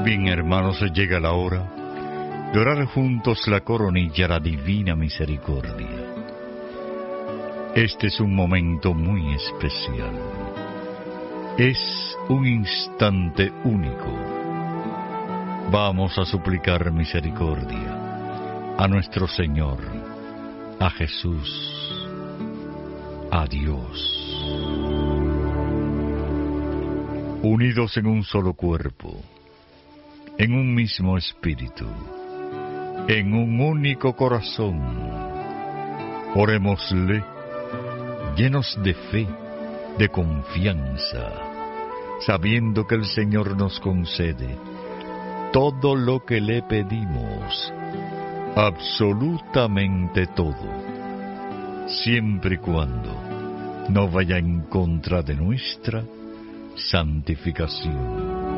Bien, hermanos, llega la hora de orar juntos la coronilla a la divina misericordia. Este es un momento muy especial. Es un instante único. Vamos a suplicar misericordia a nuestro Señor, a Jesús, a Dios. Unidos en un solo cuerpo, en un mismo espíritu, en un único corazón, orémosle llenos de fe, de confianza, sabiendo que el Señor nos concede todo lo que le pedimos, absolutamente todo, siempre y cuando no vaya en contra de nuestra santificación.